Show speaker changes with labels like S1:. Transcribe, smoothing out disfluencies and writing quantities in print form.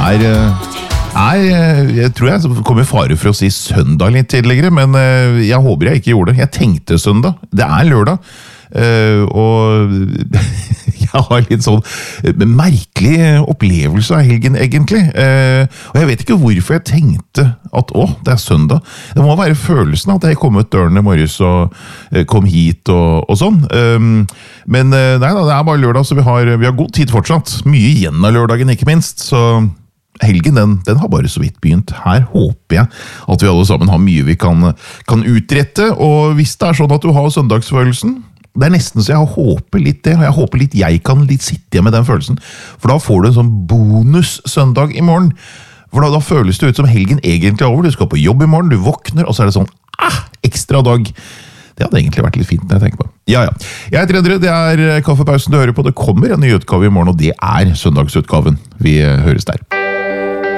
S1: Jeg tror jeg kom i fare for å si søndag litt tidligere, men jeg håper jeg ikke gjorde det. Jeg tenkte søndag, det lørdag, og jeg har litt sånn merkelig opplevelse av helgen egentlig. Og jeg vet ikke hvorfor jeg tenkte at det søndag. Det må være følelsen at jeg kom ut døren i morges og kom hit og sånn. Men nei da, det bare lørdag, så vi har god tid fortsatt. Mye igjen av lørdagen, ikke minst, så helgen, den har bare så vidt begynt. Her håper jeg at vi alle sammen har mye vi kan utrette, og hvis det sånn at du har søndagsfølelsen, det nesten så jeg håper litt det, og jeg håper litt jeg kan sitte igjen med den følelsen, for da får du en sånn bonus søndag i morgen, for da føles det ut som helgen egentlig er over, du skal på jobb i morgen, du våkner, og så det sånn, ekstra dag. Det hadde egentlig vært litt fint når jeg tenker på. Ja. Jeg heter Endre, det Kaffepausen du hører på, det kommer en ny utgave i morgen, og det søndagsutgaven. Vi høres der.